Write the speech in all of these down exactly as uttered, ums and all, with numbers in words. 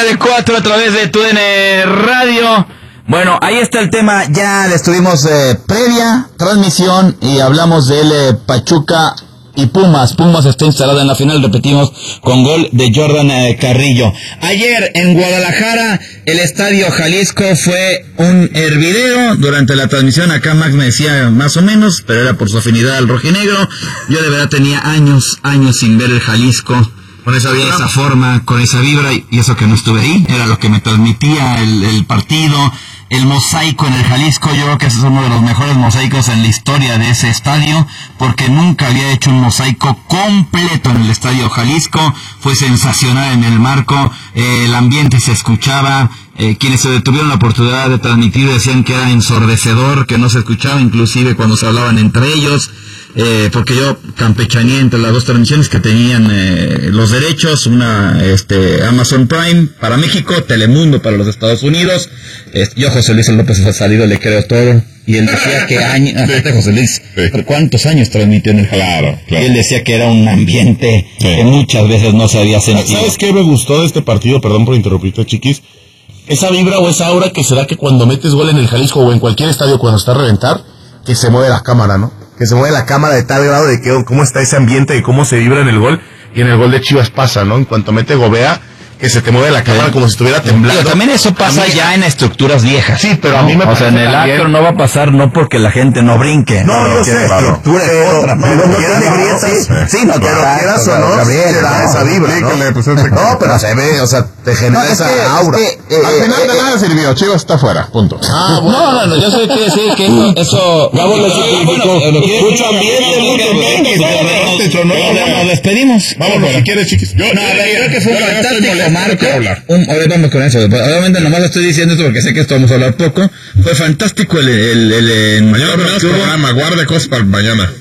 de cuatro a través de T U D N Radio. Bueno, ahí está el tema, ya le estuvimos eh, previa transmisión y hablamos del eh, Pachuca y Pumas. Pumas está instalada en la final, repetimos, con gol de Jordan eh, Carrillo. Ayer en Guadalajara, el Estadio Jalisco fue un hervidero. Durante la transmisión acá Max me decía más o menos, pero era por su afinidad al rojinegro. Yo de verdad tenía años, años sin ver el Jalisco con esa, esa forma, con esa vibra, y eso que no estuve ahí, era lo que me transmitía el, el partido. El mosaico en el Jalisco, yo creo que ese es uno de los mejores mosaicos en la historia de ese estadio, porque nunca había hecho un mosaico completo en el Estadio Jalisco. Fue sensacional en el marco, eh, el ambiente se escuchaba, eh, quienes se detuvieron la oportunidad de transmitir decían que era ensordecedor, que no se escuchaba inclusive cuando se hablaban entre ellos. Eh, porque yo campechaneé entre las dos transmisiones que tenían eh, los derechos, una este Amazon Prime para México, Telemundo para los Estados Unidos. Eh, yo José Luis López ha salido, le creo todo, y él decía que años, aparte José Luis, sí. ¿cuántos años transmitió en el Jalisco? Claro, claro. Y él decía que era un ambiente sí. que muchas veces no se había sentido. ¿Sabes qué me gustó de este partido? Perdón por interrumpirte, chiquis. Esa vibra o esa aura que será que cuando metes gol en el Jalisco o en cualquier estadio cuando está a reventar, que se mueve la cámara, ¿no? Que se mueve la cámara de tal grado de que cómo está ese ambiente y cómo se vibra en el gol. Y en el gol de Chivas pasa, ¿no? En cuanto mete Gobea, que se te mueve la cámara sí. como si estuviera temblando. Pero también eso pasa mí, ya en estructuras viejas. Sí, pero ¿no? a mí me O sea, en el acto no va a pasar no porque la gente no brinque. No, no, yo sé, claro. estructura es pero, otra. Pero no tiene grietas. Sí, no, pero quieras o no, te da esa vibra, ¿no? No, pero se ve, o sea, te genera no, esa que, aura. Es que, eh, Al final de eh, nada sirvió, Chivas está fuera, punto. Ah, bueno. No, no, no, yo sé que sí, que eso... eso Gabo lo simplificó. Mucho ambiente, mucho ambiente. Nos despedimos. Vámonos, si quieres, chiquis. No, creo que fue un fantástico marco. Un, a ver, vamos con eso. Obviamente nomás estoy diciendo esto porque sé que esto vamos a hablar poco. Fue fantástico el... el, el, el mañana tenemos programa, guarde cosas para mañana.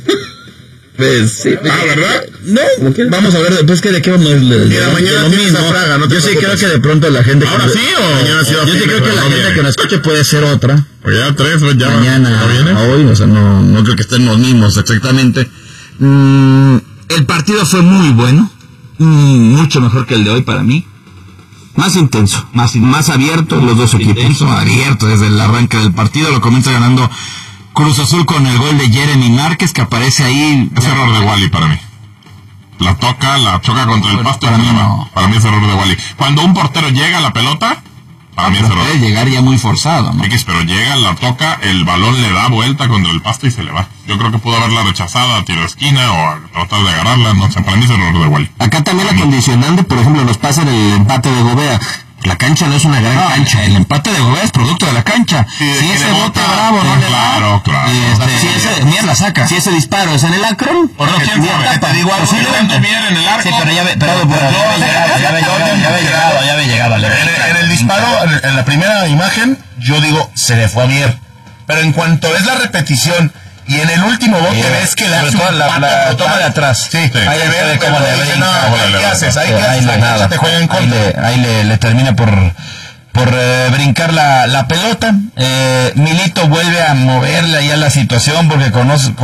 Pues, sí, ah, ¿verdad? No, vamos a ver después que de qué vamos a Mira, mañana lo mismo. Fraga, no yo sí creo que de pronto la gente... ¿Ahora sí o mañana sí? Yo sí creo que la gente viene. que nos escuche puede ser otra. Pues ya tres, ya mañana, ¿no viene? A hoy, o sea, no, no creo que estén los mismos exactamente. Mm, el partido fue muy bueno, mm, mucho mejor que el de hoy para mí. Más intenso, más, más abierto, los dos equipos, abierto desde el arranque del partido, lo comienza ganando Cruz Azul con el gol de Jeremy Márquez, que aparece ahí. Es error de Wally para mí. La toca, la choca contra el pasto. Para mí, no. para mí es error de Wally. Cuando un portero llega a la pelota, para mí es error. Puede llegar ya muy forzado, ¿no? X, pero llega, la toca, el balón le da vuelta contra el pasto y se le va. Yo creo que pudo haberla rechazado a tiro de esquina o a tratar de agarrarla. No sé, para mí es error de Wally. Acá también la condicionante, por ejemplo, nos pasa en el empate de Gobea. La cancha no es una gran ah, cancha, el empate de Gobea es producto de la cancha. Sí, si ese bote bravo no le da, claro, claro. Este, si ese, mira la saca. Si ese disparo es en el Akron, por no quién sabe, te digo algo, bien en el arco. Sí, pero ya ve, pero ya había llegado, ya había llegado. En el disparo, en la primera imagen, yo digo, se le fue a Mier. Pero en cuanto es la repetición y en el último bote yeah. ves que le hace la, la, la toma de atrás. Sí, sí. Ahí ve cómo le ve. No, ¿qué haces? Ahí, ahí le nada. Te juega en contra. Ahí le, ahí le, le termina por por eh, brincar la, la pelota. Eh, Milito vuelve a moverle ahí a la situación porque conoce